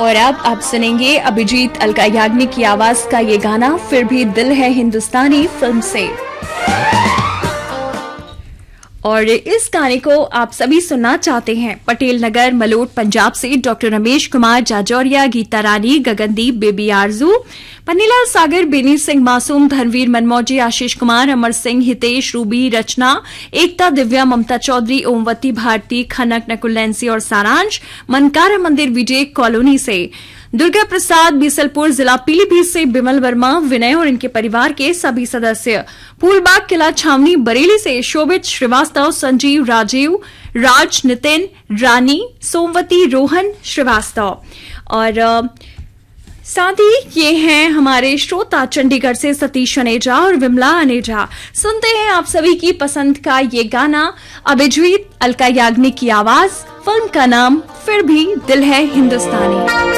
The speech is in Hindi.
और अब आप सुनेंगे अभिजीत अलका याग्निक की आवाज का ये गाना फिर भी दिल है हिंदुस्तानी फिल्म से। और इस गाने को आप सभी सुनना चाहते हैं पटेल नगर मलोट पंजाब से डॉक्टर रमेश कुमार जाजौरिया, गीता रानी, गगनदीप, बेबी आरजू, पन्नीलाल सागर, बेनी सिंह मासूम, धर्मवीर मनमौजी, आशीष कुमार, अमर सिंह, हितेश, रूबी, रचना, एकता, दिव्या, ममता चौधरी, ओमवती, भारती, खनक, नकुल, नैंसी और सारांश, मनकारा मंदिर विजय कॉलोनी से, दुर्गा प्रसाद, बीसलपुर जिला पीलीभीत से, बिमल वर्मा, विनय और इनके परिवार के सभी सदस्य, फूलबाग किला छावनी बरेली से, शोभित श्रीवास्तव, संजीव, राजीव, राज, नितिन, रानी, सोमवती, रोहन श्रीवास्तव और साथ ही ये हैं हमारे श्रोता चंडीगढ़ से सतीश अनेजा और विमला अनेजा। सुनते हैं आप सभी की पसंद का ये गाना, अभिजीत अलका याग्निक की आवाज, फिल्म का नाम फिर भी दिल है हिंदुस्तानी।